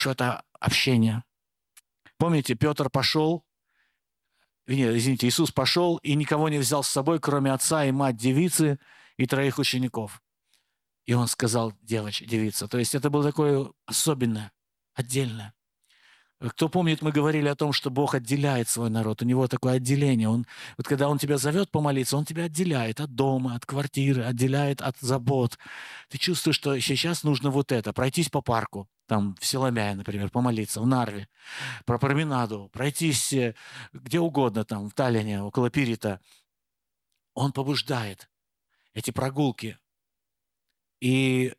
это общение. Помните, Петр пошел, нет, извините, Иисус пошел и никого не взял с собой, кроме отца и мать девицы и 3 учеников. И он сказал девица. То есть это было такое особенное, отдельное. Кто помнит, мы говорили о том, что Бог отделяет свой народ. У него такое отделение. Вот когда Он тебя зовет помолиться, Он тебя отделяет от дома, от квартиры, отделяет от забот. Ты чувствуешь, что сейчас нужно вот это, пройтись по парку, там в Силомяе, например, помолиться, в Нарве, про променаду, пройтись где угодно, там в Таллине, около Пирита. Он побуждает эти прогулки. И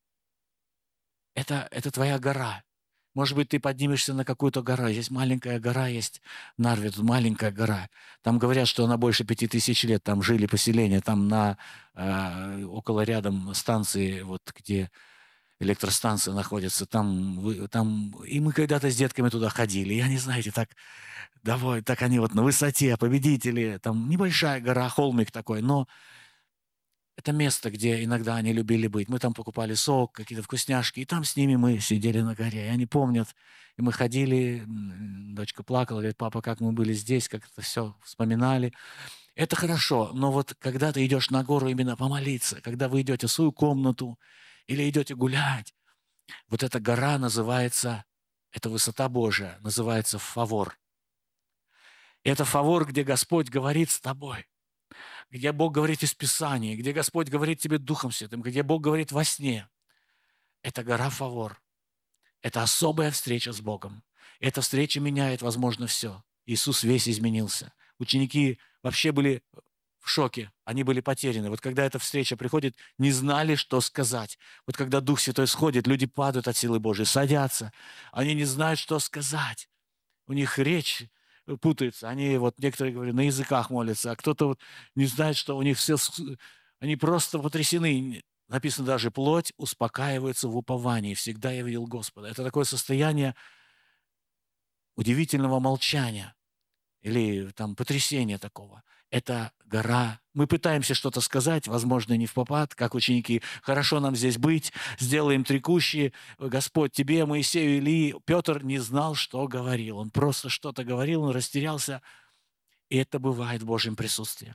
это твоя гора. Может быть, ты поднимешься на какую-то гору. Здесь маленькая гора есть в Нарве, тут маленькая гора. Там говорят, что она больше 5000 лет. Там жили поселения, там около рядом станции, вот где электростанция находится. И мы когда-то с детками туда ходили. И они, знаете, так они вот на высоте, победители. Там небольшая гора, холмик такой, но это место, где иногда они любили быть. Мы там покупали сок, какие-то вкусняшки, и там с ними мы сидели на горе. И они помнят. И мы ходили, дочка плакала, говорит: папа, как мы были здесь, как это все вспоминали. Это хорошо, но вот когда ты идешь на гору именно помолиться, когда вы идете в свою комнату или идете гулять, вот эта гора называется, эта высота Божия называется фавор. И это фавор, где Господь говорит с тобой, где Бог говорит из Писания, где Господь говорит тебе Духом Святым, где Бог говорит во сне. Это гора Фавор. Это особая встреча с Богом. Эта встреча меняет, возможно, все. Иисус весь изменился. Ученики вообще были в шоке, они были потеряны. Вот когда эта встреча приходит, не знали, что сказать. Вот когда Дух Святой сходит, люди падают от силы Божьей, садятся. Они не знают, что сказать. У них речь путается. Они вот, некоторые говорят, на языках молятся, а кто-то вот не знает, что у них все... Они просто потрясены. Написано даже: плоть успокаивается в уповании. Всегда я видел Господа. Это такое состояние удивительного молчания или там потрясения такого. Это гора. Мы пытаемся что-то сказать, возможно, не впопад, как ученики. Хорошо нам здесь быть, сделаем 3 кущи. Господь, тебе, Моисею, Илии. Петр не знал, что говорил. Он просто что-то говорил, он растерялся. И это бывает в Божьем присутствии.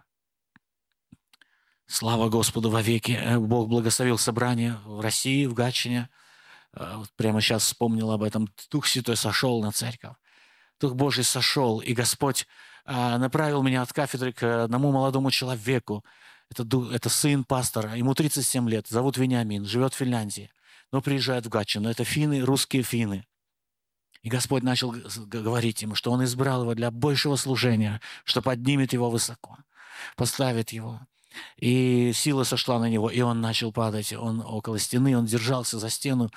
Слава Господу вовеки. Бог благословил собрание в России, в Гатчине. Вот прямо сейчас вспомнил об этом. Дух Святой сошел на церковь. Дух Божий сошел, и Господь направил меня от кафедры к одному молодому человеку. Это сын пастора, ему 37 лет, зовут Вениамин, живет в Финляндии, но приезжает в Гатчину. Это финны, русские финны. И Господь начал говорить ему, что Он избрал его для большего служения, что поднимет его высоко, поставит его. И сила сошла на него, и он начал падать. Он около стены, он держался за стену.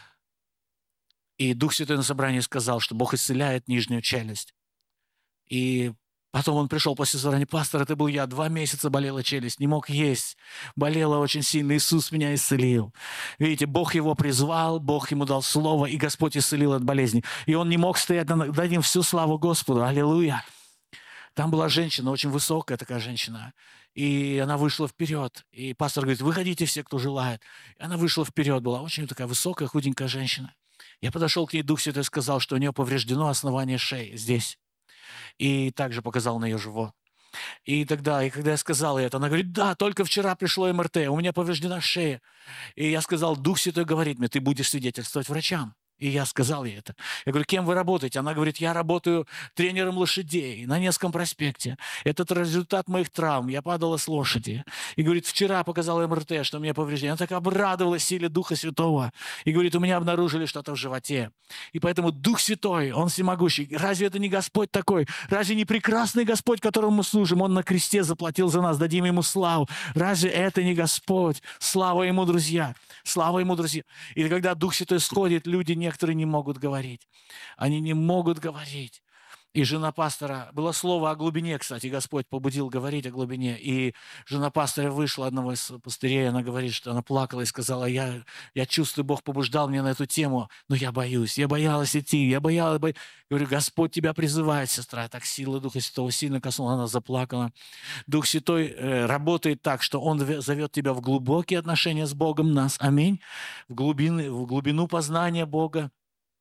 И Дух Святой на собрании сказал, что Бог исцеляет нижнюю челюсть. И потом он пришел после собрания: пастор, это был я, 2 месяца болела челюсть, не мог есть, болела очень сильно, Иисус меня исцелил. Видите, Бог его призвал, Бог ему дал слово, и Господь исцелил от болезни. И он не мог стоять, дадим всю славу Господу, аллилуйя. Там была женщина, очень высокая такая женщина, и она вышла вперед. И пастор говорит: выходите все, кто желает. И она вышла вперед, была очень такая высокая, худенькая женщина. Я подошел к ней, Дух Святой сказал, что у нее повреждено основание шеи здесь. И также показал на ее живот. И когда я сказал ей это, она говорит: да, только вчера пришло МРТ, у меня повреждена шея. И я сказал: Дух Святой говорит мне, ты будешь свидетельствовать врачам. И я сказал ей это. Я говорю: кем вы работаете? Она говорит: я работаю тренером лошадей на Невском проспекте. Это результат моих травм. Я падала с лошади. И говорит: вчера показала МРТ, что у меня повреждение. Она так обрадовалась силе Духа Святого. И говорит: у меня обнаружили что-то в животе. И поэтому Дух Святой, Он всемогущий. Разве это не Господь такой? Разве не прекрасный Господь, которому мы служим? Он на кресте заплатил за нас. Дадим Ему славу. Разве это не Господь? Слава Ему, друзья. Слава Ему, друзья. И когда Дух Святой сходит, люди некоторые не могут говорить. Они не могут говорить. И жена пастора, было слово о глубине, кстати, Господь побудил говорить о глубине. И жена пастора вышла, одного из пастырей, она говорит, что она плакала и сказала: я чувствую, Бог побуждал меня на эту тему, но я боюсь, я боялась идти, я боялась. Говорю: Господь тебя призывает, сестра. Так сила Духа Святого сильно коснула, она заплакала. Дух Святой работает так, что Он зовет тебя в глубокие отношения с Богом, нас, аминь, в глубину познания Бога.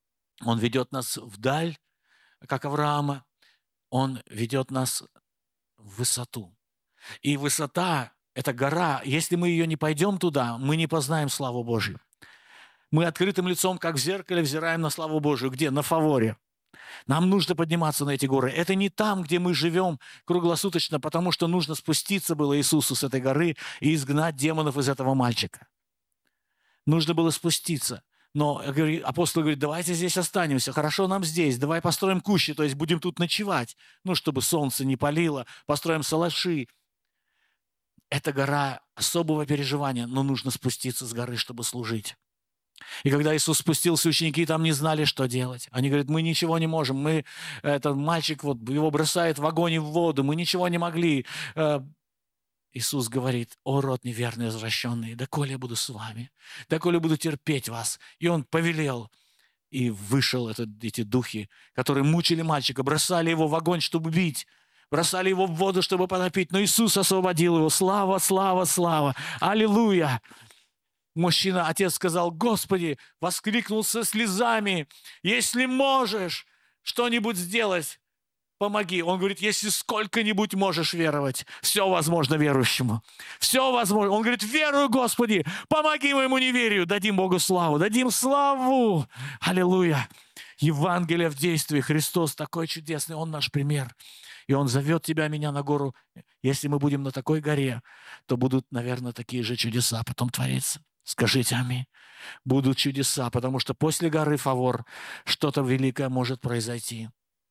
Он ведет нас вдаль, как Авраама. Он ведет нас в высоту. И высота – это гора. Если мы ее не пойдем туда, мы не познаем славу Божью. Мы открытым лицом, как в зеркале, взираем на славу Божию. Где? На фаворе. Нам нужно подниматься на эти горы. Это не там, где мы живем круглосуточно, потому что нужно спуститься было Иисусу с этой горы и изгнать демонов из этого мальчика. Нужно было спуститься. Но апостол говорит, давайте здесь останемся, хорошо нам здесь, давай построим кущи, то есть будем тут ночевать, чтобы солнце не палило, построим салаши. Это гора особого переживания, но нужно спуститься с горы, чтобы служить. И когда Иисус спустился, ученики там не знали, что делать. Они говорят, мы ничего не можем, этот мальчик, его бросает в огонь и в воду, мы ничего не могли. Иисус говорит, о, род неверный, развращенный, доколе я буду с вами, доколе буду терпеть вас. И он повелел, и вышел эти духи, которые мучили мальчика, бросали его в огонь, чтобы бить, бросали его в воду, чтобы потопить. Но Иисус освободил его. Слава, слава, слава! Аллилуйя! Мужчина, отец сказал, Господи, воскликнул со слезами, если можешь что-нибудь сделать, помоги. Он говорит, если сколько-нибудь можешь веровать, все возможно верующему. Все возможно. Он говорит, верую, Господи, помоги моему неверию. Дадим Богу славу, дадим славу. Аллилуйя. Евангелие в действии. Христос такой чудесный, Он наш пример. И Он зовет тебя, меня на гору. Если мы будем на такой горе, то будут, наверное, такие же чудеса потом твориться. Скажите аминь. Будут чудеса, потому что после горы Фавор что-то великое может произойти.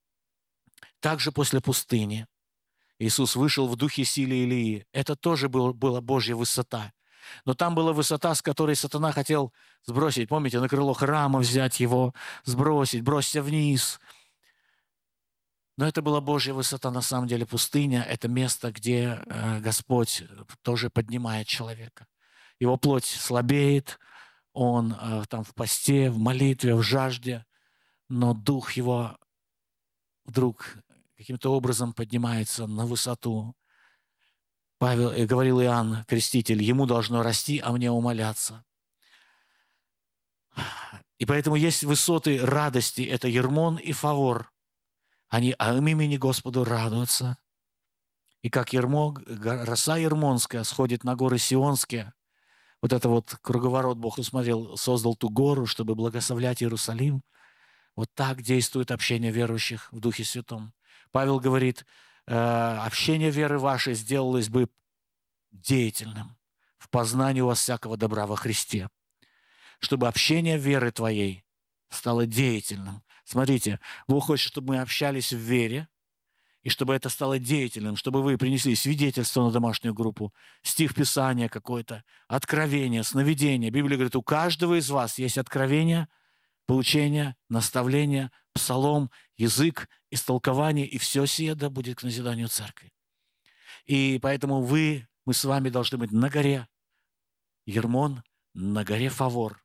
Также после пустыни Иисус вышел в духе силы Илии. Это тоже была Божья высота. Но там была высота, с которой сатана хотел сбросить. Помните, на крыло храма взять его, сбросить, бросься вниз. Но это была Божья высота, на самом деле пустыня – это место, где Господь тоже поднимает человека. Его плоть слабеет, он там в посте, в молитве, в жажде, но дух его вдруг каким-то образом поднимается на высоту. Павел, говорил Иоанн Креститель, ему должно расти, а мне умоляться. И поэтому есть высоты радости, это Ермон и Фавор. Они имени Господу радуются. И как роса Ермонская сходит на горы Сионские, вот это вот круговорот Бог усмотрел, создал ту гору, чтобы благословлять Иерусалим. Вот так действует общение верующих в Духе Святом. Павел говорит, общение веры вашей сделалось бы деятельным в познании у вас всякого добра во Христе. Чтобы общение веры твоей стало деятельным. Смотрите, Бог хочет, чтобы мы общались в вере, и чтобы это стало деятельным, чтобы вы принесли свидетельство на домашнюю группу, стих Писания какой-то, откровение, сновидение. Библия говорит, у каждого из вас есть откровение, поучение, наставление, псалом, язык, истолкование, и все сие да будет к назиданию церкви. И поэтому мы с вами должны быть на горе Ермон, на горе Фавор.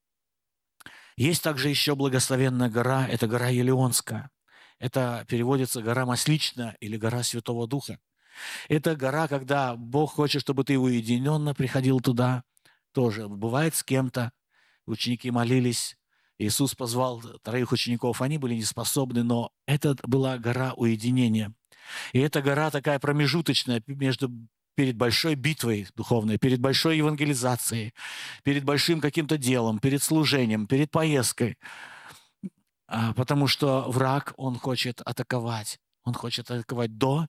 Есть также еще благословенная гора, это гора Елеонская. Это переводится гора Масличная или гора Святого Духа. Это гора, когда Бог хочет, чтобы ты уединенно приходил туда. Тоже бывает с кем-то. Ученики молились. Иисус позвал 3 учеников. Они были неспособны, но это была гора уединения. И эта гора такая промежуточная перед большой битвой духовной, перед большой евангелизацией, перед большим каким-то делом, перед служением, перед поездкой. Потому что враг, он хочет атаковать. Он хочет атаковать до,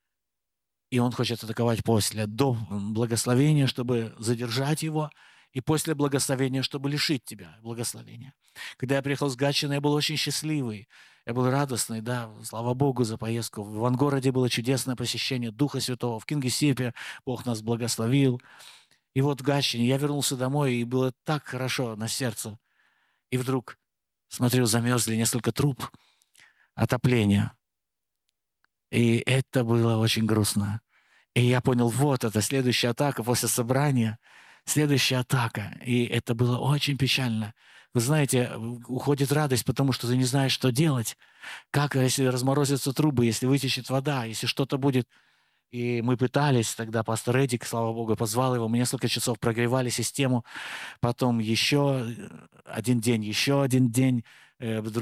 и он хочет атаковать после. До благословения, чтобы задержать его, и после благословения, чтобы лишить тебя благословения. Когда я приехал с Гатчины, я был очень счастливый. Я был радостный, да, слава Богу за поездку. В Ивангороде было чудесное посещение Духа Святого. В Кингисеппе Бог нас благословил. И вот в Гатчине я вернулся домой, и было так хорошо на сердце. И вдруг смотрю, замерзли несколько труб отопления. И это было очень грустно. И я понял, вот это следующая атака после собрания. Следующая атака. И это было очень печально. Вы знаете, уходит радость, потому что ты не знаешь, что делать. Как, если разморозятся трубы, если вытечет вода, если что-то будет. И мы пытались, тогда пастор Эдик, слава Богу, позвал его. Мы несколько часов прогревали систему. Потом еще один день. Вдруг